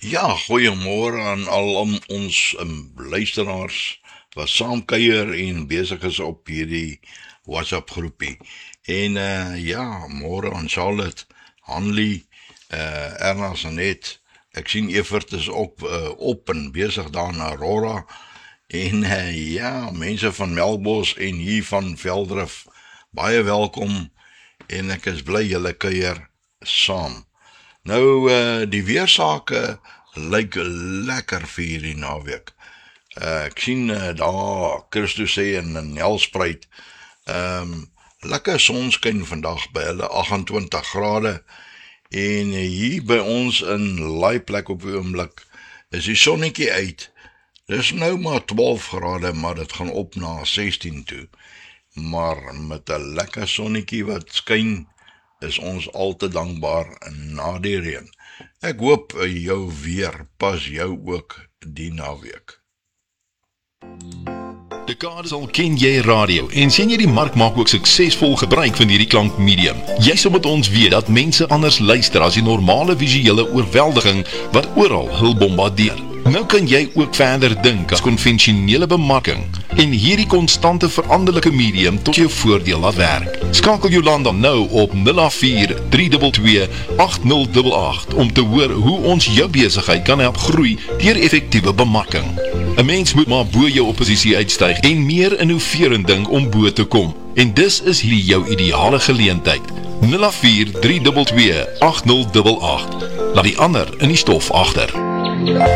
Ja, goeiemôre aan al ons luisteraars wat saamkuier en besig is op hierdie WhatsApp groepie. En ja, môre aan Charlotte, Hanlie, Erna Sanet. Ek sien Evert is ook op en besig daar in Aurora. En ja, mense van Melkbos en hier van Veldrif, baie welkom en ek is bly julle kuier saam. Nou, die weersake lyk lekker vir hierdie naweek. Ek sien daar, Christus sê in Nelspruit, lekker sonskyn vandag by hulle 28 grade, en hier by ons in Laaiplek op die oomblik, is die sonnetjie uit. Dis nou maar 12 grade, maar dit gaan op na 16 toe. Maar met 'n lekker sonnetjie wat skyn, is ons al te dankbaar na die reën. Ek hoop jou weer pas jou ook die naweek. Dekades ken jy radio en sien jy die mark maak ook suksesvol gebruik van hierdie klankmedium. Jy sal met ons weet dat mense anders luister as die normale visuele oorweldiging wat oral hul bombardeer. Nou kan jy ook verder dink as konvensionele bemarking en hierdie konstante veranderlike medium tot jou voordeel laat werk. Skakel Jolanda nou op 084-322-8088 om te hoor hoe ons jou besigheid kan help groei deur effektiewe bemarking. 'n Mens moet maar bo jou opposisie uitstyg en meer innoverend dink om bo te kom. En dis is hier jou ideale geleentheid. 084-322-8088. Laat die ander in die stof agter.